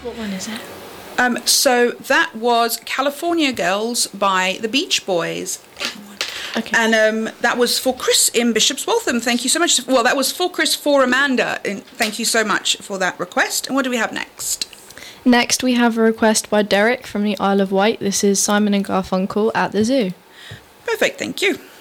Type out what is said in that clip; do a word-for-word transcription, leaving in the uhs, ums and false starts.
What one is it? Um, so that was California Girls by the Beach Boys. Okay. And um, that was for Chris in Bishop's Waltham. Thank you so much. Well, that was for Chris for Amanda. And thank you so much for that request. And what do we have next? Next, we have a request by Derek from the Isle of Wight. This is Simon and Garfunkel at the Zoo. Perfect, thank you.